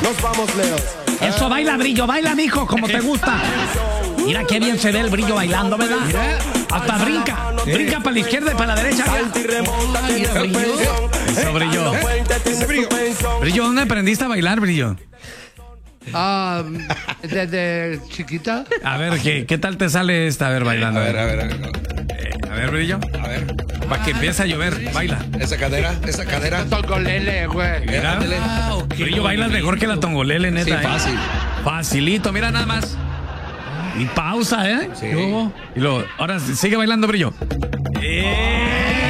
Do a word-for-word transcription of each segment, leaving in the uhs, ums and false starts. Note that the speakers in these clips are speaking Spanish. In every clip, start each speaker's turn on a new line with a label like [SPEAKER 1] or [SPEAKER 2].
[SPEAKER 1] nos vamos lejos.
[SPEAKER 2] Eso, baila, Brillo, baila, mijo, como te gusta. Mira qué bien se ve el Brillo bailando, ¿verdad? Mira, hasta brinca, sí. Brinca para la izquierda y para la derecha. Ay, Brillo. Eso, Brillo. Brillo. Brillo, ¿dónde aprendiste a bailar, Brillo?
[SPEAKER 3] Ah, desde chiquita.
[SPEAKER 2] A ver, ¿qué, ¿qué tal te sale esta? A ver, bailando.
[SPEAKER 4] A ver, a ver, a ver.
[SPEAKER 2] Eh, a ver, Brillo.
[SPEAKER 4] A ver.
[SPEAKER 2] Para que empiece a llover, baila.
[SPEAKER 4] Esa cadera, esa cadera.
[SPEAKER 3] Tongolele, güey.
[SPEAKER 2] Mira. Ah, okay. Brillo, bailas mejor que la tongolele, neta.
[SPEAKER 4] Sí, fácil.
[SPEAKER 2] ¿Eh? Facilito, mira nada más. Y pausa, ¿eh?
[SPEAKER 4] Sí.
[SPEAKER 2] Y luego, ahora sigue bailando, Brillo. ¡Eh!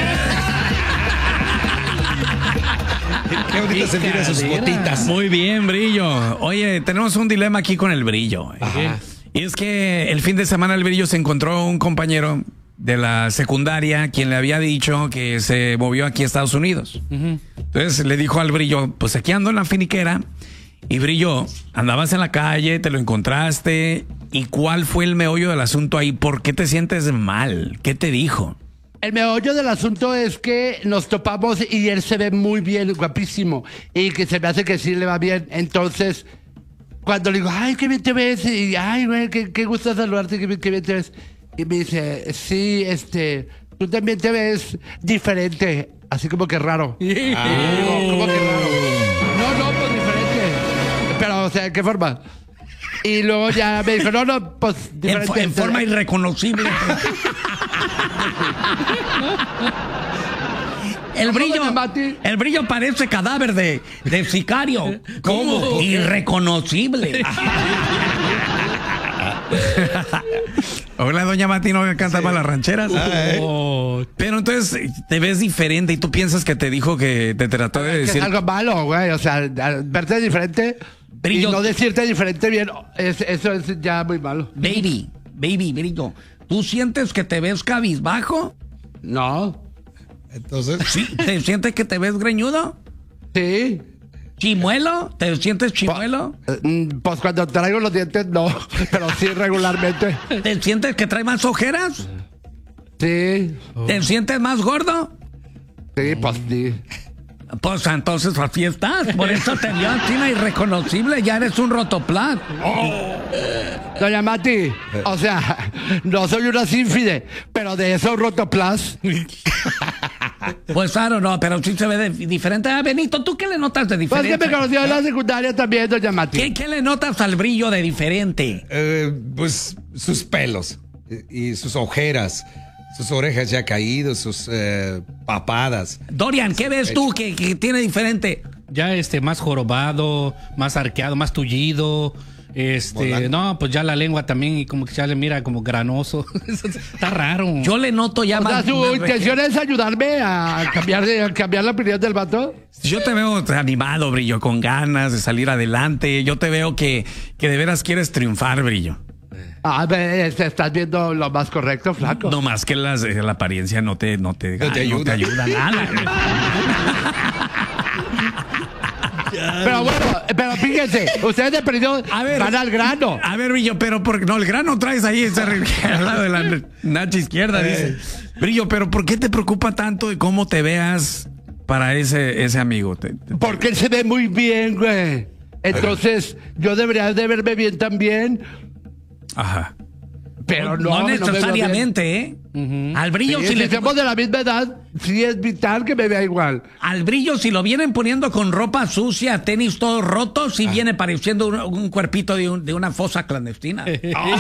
[SPEAKER 4] Qué bonito se miran sus botitas.
[SPEAKER 2] Muy bien, Brillo. Oye, tenemos un dilema aquí con el Brillo.
[SPEAKER 4] Ajá.
[SPEAKER 2] Y es que el fin de semana el Brillo se encontró un compañero de la secundaria quien le había dicho que se movió aquí a Estados Unidos. Uh-huh. Entonces le dijo al Brillo, pues aquí ando en la finiquera. Y Brillo, andabas en la calle, te lo encontraste. ¿Y cuál fue el meollo del asunto ahí? ¿Por qué te sientes mal? ¿Qué te dijo?
[SPEAKER 3] El meollo del asunto es que nos topamos y él se ve muy bien, guapísimo. Y que se me hace que sí le va bien. Entonces, cuando le digo, ay, qué bien te ves. Y, ay, güey, qué, qué gusto saludarte, qué bien, qué bien te ves. Y me dice, sí, este, tú también te ves diferente. Así como que raro. Ah. Digo, ¿cómo que raro? No, no, pues diferente. Pero, o sea, ¿de qué forma? Y luego ya me dijo, no, no, pues
[SPEAKER 2] diferente. En, en forma irreconocible. El Brillo, el Brillo parece cadáver de, de sicario.
[SPEAKER 4] ¿Cómo?
[SPEAKER 2] Irreconocible. Hola, doña Mati, ¿no canta sí. Para las rancheras? Oh. Pero entonces te ves diferente y tú piensas que te dijo que te trató de decir...
[SPEAKER 3] Es algo malo, güey, o sea, verte diferente Brillo. Y no decirte diferente bien, es, eso es ya muy malo.
[SPEAKER 2] Baby, baby, Brillo, ¿tú sientes que te ves cabizbajo?
[SPEAKER 3] No.
[SPEAKER 4] Entonces...
[SPEAKER 2] ¿Sí? ¿Te sientes que te ves greñudo?
[SPEAKER 3] Sí.
[SPEAKER 2] ¿Chimuelo? ¿Te sientes chimuelo?
[SPEAKER 3] Pues, pues cuando traigo los dientes no, pero sí regularmente.
[SPEAKER 2] ¿Te sientes que trae más ojeras?
[SPEAKER 3] Sí.
[SPEAKER 2] ¿Te sientes más gordo?
[SPEAKER 3] Sí, pues sí.
[SPEAKER 2] Pues entonces así estás, por eso te vio China irreconocible, ya eres un rotoplas.
[SPEAKER 3] Oh. Doña Mati, o sea, no soy una sínfide, pero de eso rotoplas.
[SPEAKER 2] Pues claro, no, pero sí se ve de, diferente. Ah, Benito, ¿tú qué le notas de diferente?
[SPEAKER 3] Pues que me conoció en la secundaria también, doña Mati.
[SPEAKER 2] ¿Qué, qué le notas al Brillo de diferente?
[SPEAKER 4] Eh, pues sus pelos y sus ojeras. Sus orejas ya caídas, sus eh, papadas.
[SPEAKER 2] Dorian, ¿qué ves tú que, que tiene diferente?
[SPEAKER 5] Ya este, más jorobado, más arqueado, más tullido. Este, Volando. No, pues ya la lengua también y como que ya le mira como granoso. Está raro.
[SPEAKER 2] Yo le noto ya
[SPEAKER 3] o
[SPEAKER 2] más.
[SPEAKER 3] Sea, ¿su más intención es ayudarme a cambiar, de, a cambiar la opinión del vato?
[SPEAKER 2] Yo te veo animado, Brillo, con ganas de salir adelante. Yo te veo que, que de veras quieres triunfar, Brillo.
[SPEAKER 3] Ah, estás viendo lo más correcto, flaco.
[SPEAKER 2] No más que las, la apariencia no te, no te,
[SPEAKER 4] no te ayuda,
[SPEAKER 2] no te ayuda nada.
[SPEAKER 3] Pero bueno, pero fíjense, ustedes de perdido van al grano.
[SPEAKER 2] A ver, Brillo, pero porque no, el grano traes ahí al lado de la nacha izquierda, dice. Brillo, pero ¿por qué te preocupa tanto de cómo te veas para ese, ese amigo? Te, te,
[SPEAKER 3] porque él se ve muy bien, güey. Entonces, yo debería de verme bien también.
[SPEAKER 2] Ajá.
[SPEAKER 3] Pero no,
[SPEAKER 2] no necesariamente,
[SPEAKER 3] no
[SPEAKER 2] ¿eh? Uh-huh. Al Brillo,
[SPEAKER 3] sí,
[SPEAKER 2] si,
[SPEAKER 3] si
[SPEAKER 2] le
[SPEAKER 3] somos de la misma edad, sí es vital que me vea igual.
[SPEAKER 2] Al Brillo, si lo vienen poniendo con ropa sucia, tenis todos rotos, sí ah. viene pareciendo un, un cuerpito de, un, de una fosa clandestina. Oh.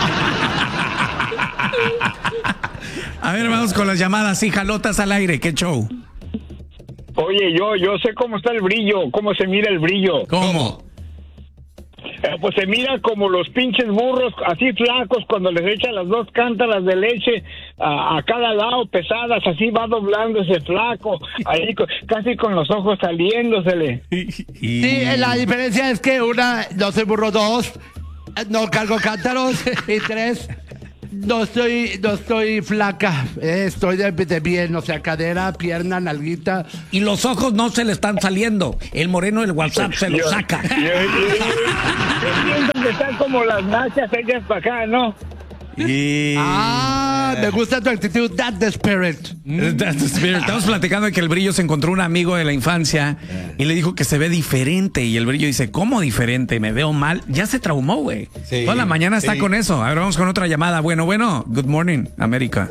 [SPEAKER 2] A ver, vamos con las llamadas, sí, jalotas al aire, qué show.
[SPEAKER 6] Oye, yo, yo sé cómo está el Brillo, cómo se mira el Brillo.
[SPEAKER 2] ¿Cómo?
[SPEAKER 6] Eh, pues se mira como los pinches burros, así flacos, cuando les echan las dos cántaras de leche a, a cada lado, pesadas, así va doblando ese flaco, ahí con, casi con los ojos saliéndosele.
[SPEAKER 3] Sí, la diferencia es que una, no soy burro, dos, no cargo cántaros, y tres, no estoy, no estoy flaca, eh, estoy de, de bien, o sea, cadera, pierna, nalguita.
[SPEAKER 2] Y los ojos no se le están saliendo, el moreno del WhatsApp se lo
[SPEAKER 6] yo,
[SPEAKER 2] saca.
[SPEAKER 6] Yo, yo, yo, yo pienso que están como las nachas hechas para acá, ¿no?
[SPEAKER 2] Y...
[SPEAKER 3] Ah, gusta, me gusta tu actitud. That's the spirit.
[SPEAKER 2] That's the spirit. Estamos platicando de que el Brillo se encontró un amigo de la infancia y le dijo que se ve diferente. Y el Brillo dice, ¿cómo diferente? ¿Me veo mal? Ya se traumó, güey.
[SPEAKER 4] Sí,
[SPEAKER 2] Toda la mañana está
[SPEAKER 4] sí.
[SPEAKER 2] con eso. A ver, vamos con otra llamada. Bueno, bueno. Good morning, América.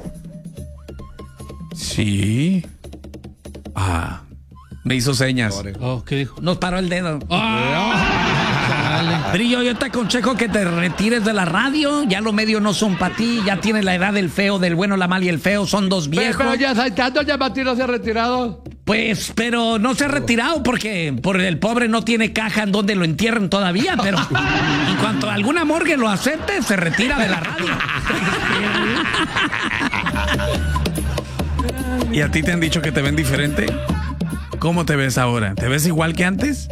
[SPEAKER 2] Sí. Ah. Me hizo señas.
[SPEAKER 5] Oh, ¿qué dijo?
[SPEAKER 2] Nos paró el dedo.
[SPEAKER 5] Dale.
[SPEAKER 2] Brillo, yo te aconsejo que te retires de la radio. Ya los medios no son para ti. Ya tienes la edad del feo, del bueno, la mal y el feo. Son dos
[SPEAKER 3] Pero,
[SPEAKER 2] viejos.
[SPEAKER 3] pero ya saltando, ya Martín no se ha retirado.
[SPEAKER 2] Pues, pero no se ha retirado porque por el pobre no tiene caja en donde lo entierren todavía. Pero en cuanto alguna morgue lo acepte, se retira de la radio. ¿Y a ti te han dicho que te ven diferente? ¿Cómo te ves ahora? ¿Te ves igual que antes?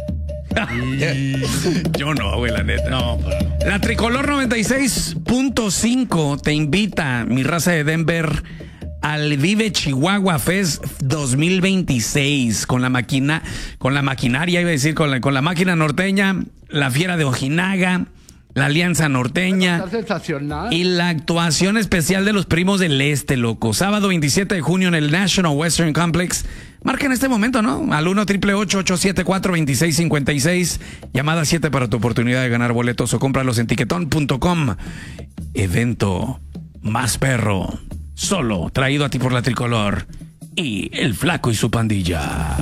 [SPEAKER 2] Yo no, güey, la neta.
[SPEAKER 5] No, pero no.
[SPEAKER 2] La Tricolor noventa y seis punto cinco te invita, mi raza de Denver, al Vive Chihuahua Fest dos mil veintiséis con la máquina, con la maquinaria, iba a decir, con la, con la máquina norteña, la Fiera de Ojinaga, la Alianza Norteña.
[SPEAKER 3] Está sensacional.
[SPEAKER 2] Y la actuación especial de los Primos del Este, loco. Sábado veintisiete de junio en el National Western Complex. Marca en este momento, ¿no? Al uno, ocho ocho ocho, siete cuatro, dos seis cinco seis. Llamada siete para tu oportunidad de ganar boletos o cómpralos en tiquetón punto com. Evento más perro. Solo traído a ti por la Tricolor. Y el Flaco y su pandilla.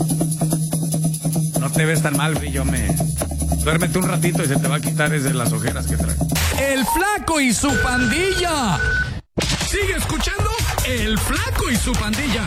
[SPEAKER 2] No te ves tan mal, Brillo, me... Duérmete un ratito y se te va a quitar desde las ojeras que traes. El Flaco y su pandilla. Sigue escuchando El Flaco y su pandilla.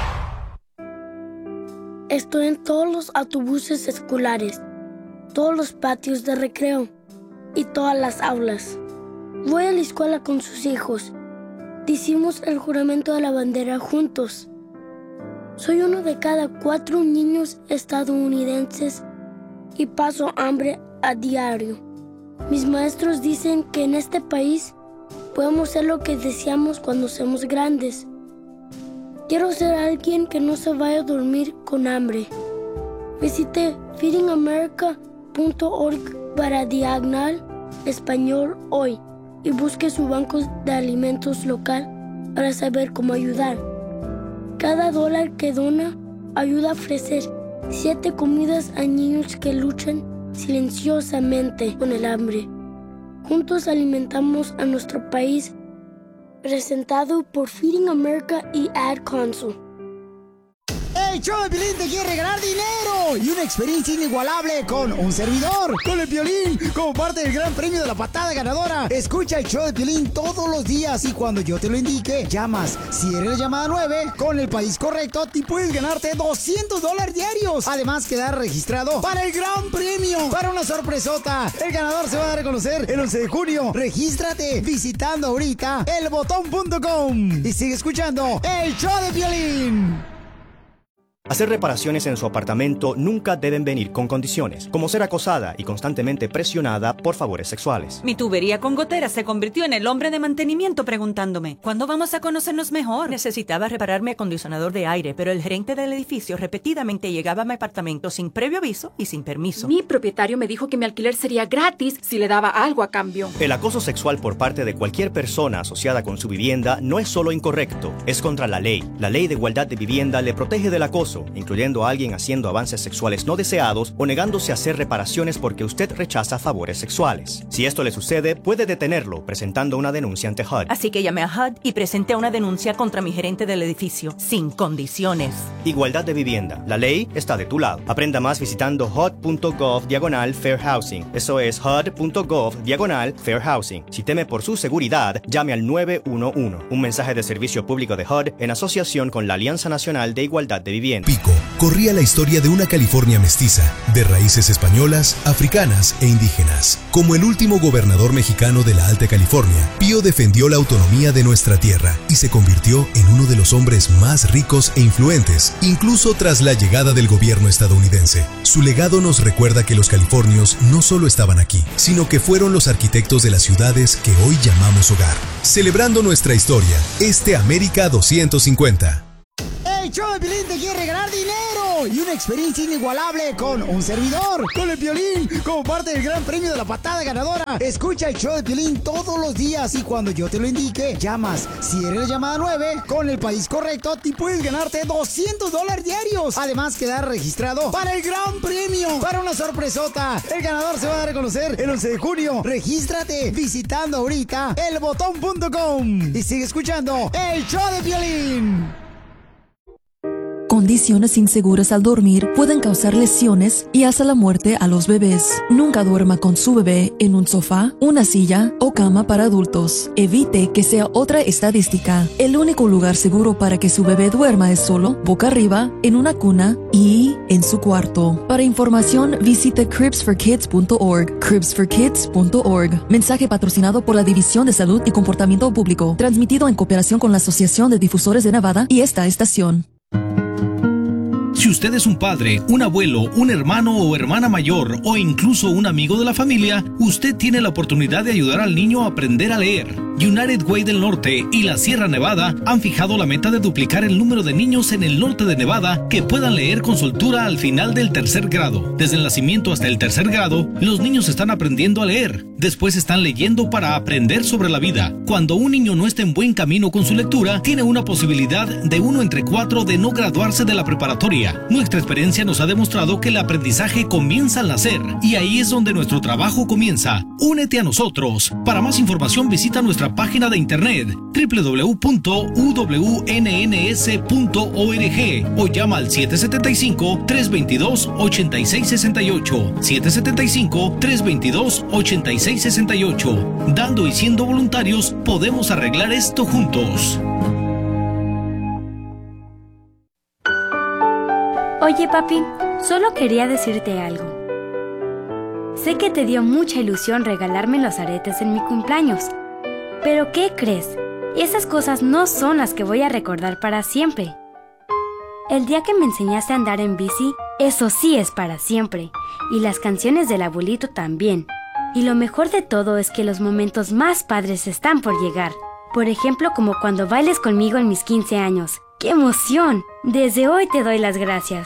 [SPEAKER 1] Estoy en todos los autobuses escolares, todos los patios de recreo y todas las aulas. Voy a la escuela con sus hijos. Decimos el juramento de la bandera juntos. Soy uno de cada cuatro niños estadounidenses y paso hambre a diario. Mis maestros dicen que en este país podemos ser lo que deseamos cuando seamos grandes. Quiero ser alguien que no se vaya a dormir con hambre. Visite feeding america punto org para diagonal español hoy y busque su banco de alimentos local para saber cómo ayudar. Cada dólar que dona ayuda a ofrecer siete comidas a niños que luchan silenciosamente con el hambre. Juntos alimentamos a nuestro país. Presentado por Feeding America y Ad Council.
[SPEAKER 7] El show de Piolín te quiere regalar dinero y una experiencia inigualable con un servidor, con el Piolín, como parte del gran premio de la patada ganadora. Escucha el show de Piolín todos los días y cuando yo te lo indique, llamas. Si eres la llamada nueve, con el país correcto, te puedes ganarte doscientos dólares diarios. Además, quedar registrado para el gran premio, para una sorpresota. El ganador se va a dar a conocer el once de junio. Regístrate visitando ahorita el botón punto com y sigue escuchando el show de Piolín.
[SPEAKER 8] Hacer reparaciones en su apartamento nunca deben venir con condiciones, como ser acosada y constantemente presionada por favores sexuales.
[SPEAKER 9] Mi tubería con goteras se convirtió en el hombre de mantenimiento preguntándome, ¿cuándo vamos a conocernos mejor? Necesitaba reparar mi acondicionador de aire, pero el gerente del edificio repetidamente llegaba a mi apartamento sin previo aviso y sin permiso.
[SPEAKER 10] Mi propietario me dijo que mi alquiler sería gratis si le daba algo a cambio.
[SPEAKER 8] El acoso sexual por parte de cualquier persona asociada con su vivienda no es solo incorrecto, es contra la ley. La ley de igualdad de vivienda le protege del acoso, incluyendo a alguien haciendo avances sexuales no deseados o negándose a hacer reparaciones porque usted rechaza favores sexuales. Si esto le sucede, puede detenerlo presentando una denuncia ante H U D.
[SPEAKER 9] Así que llamé a H U D y presenté una denuncia contra mi gerente del edificio, sin condiciones.
[SPEAKER 8] Igualdad de vivienda. La ley está de tu lado. Aprenda más visitando H U D punto gov diagonal fair housing. Eso es H U D punto gov diagonal fair housing. Si teme por su seguridad, llame al nueve uno uno. Un mensaje de servicio público de H U D en asociación con la Alianza Nacional de Igualdad de Vivienda.
[SPEAKER 11] Pico corría la historia de una California mestiza, de raíces españolas, africanas e indígenas. Como el último gobernador mexicano de la Alta California, Pío defendió la autonomía de nuestra tierra y se convirtió en uno de los hombres más ricos e influentes, incluso tras la llegada del gobierno estadounidense. Su legado nos recuerda que los californios no solo estaban aquí, sino que fueron los arquitectos de las ciudades que hoy llamamos hogar. Celebrando nuestra historia, este América doscientos cincuenta.
[SPEAKER 7] El El show de Piolín te quiere regalar dinero y una experiencia inigualable con un servidor, con el Piolín, como parte del gran premio de la patada ganadora. Escucha el show de Piolín todos los días y cuando yo te lo indique, llamas. Si eres la llamada nueve, con el país correcto, te puedes ganarte doscientos dólares diarios. Además, quedar registrado para el gran premio, para una sorpresota. El ganador se va a dar a conocer el once de junio. Regístrate visitando ahorita el botón punto com y sigue escuchando el show de Piolín.
[SPEAKER 12] Condiciones inseguras al dormir pueden causar lesiones y hasta la muerte a los bebés. Nunca duerma con su bebé en un sofá, una silla o cama para adultos. Evite que sea otra estadística. El único lugar seguro para que su bebé duerma es solo, boca arriba, en una cuna y en su cuarto. Para información, visite cribs for kids punto org. cribs for kids punto org. Mensaje patrocinado por la División de Salud y Comportamiento Público. Transmitido en cooperación con la Asociación de Difusores de Nevada y esta estación.
[SPEAKER 13] Si usted es un padre, un abuelo, un hermano o hermana mayor o incluso un amigo de la familia, usted tiene la oportunidad de ayudar al niño a aprender a leer. United Way del Norte y la Sierra Nevada han fijado la meta de duplicar el número de niños en el norte de Nevada que puedan leer con soltura al final del tercer grado. Desde el nacimiento hasta el tercer grado, los niños están aprendiendo a leer. Después están leyendo para aprender sobre la vida. Cuando un niño no está en buen camino con su lectura, tiene una posibilidad de uno entre cuatro de no graduarse de la preparatoria. Nuestra experiencia nos ha demostrado que el aprendizaje comienza al nacer y ahí es donde nuestro trabajo comienza. Únete a nosotros. Para más información visita nuestra página de internet doble u doble u doble u punto u w n n s punto org o llama al siete siete cinco, tres dos dos, ocho seis seis ocho, siete siete cinco, tres dos dos, ocho seis seis ocho. Dando y siendo voluntarios podemos arreglar esto juntos.
[SPEAKER 14] Oye, papi, solo quería decirte algo. Sé que te dio mucha ilusión regalarme los aretes en mi cumpleaños. Pero ¿qué crees? Esas cosas no son las que voy a recordar para siempre. El día que me enseñaste a andar en bici, eso sí es para siempre. Y las canciones del abuelito también. Y lo mejor de todo es que los momentos más padres están por llegar. Por ejemplo, como cuando bailes conmigo en mis quince años. ¡Qué emoción! Desde hoy te doy las gracias.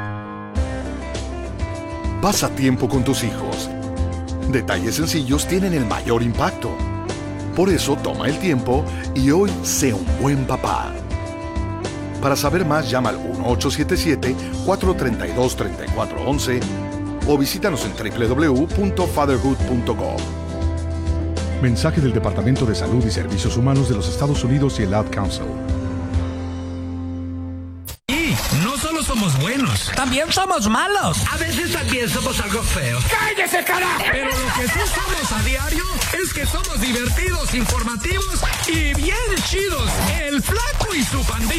[SPEAKER 15] Pasa tiempo con tus hijos. Detalles sencillos tienen el mayor impacto. Por eso toma el tiempo y hoy sé un buen papá. Para saber más llama al uno ocho siete siete, cuatro tres dos, tres cuatro uno uno o visítanos en doble u doble u doble u punto fatherhood punto com.
[SPEAKER 16] Mensaje del Departamento de Salud y Servicios Humanos de los Estados Unidos y el Ad Council.
[SPEAKER 2] No solo somos buenos,
[SPEAKER 17] también somos malos.
[SPEAKER 2] A veces también somos algo feos.
[SPEAKER 17] ¡Cállese, carajo!
[SPEAKER 2] Pero lo que sí somos a diario es que somos divertidos, informativos y bien chidos. El Flaco y su pandilla.